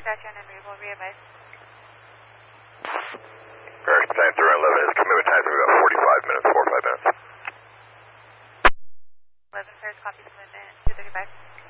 Saskatchewan and Regal, re-advise. Paris Panther 11 is commitment time for about 45 minutes, 4 or 5 minutes. 11 Paris, copy commitment, 235.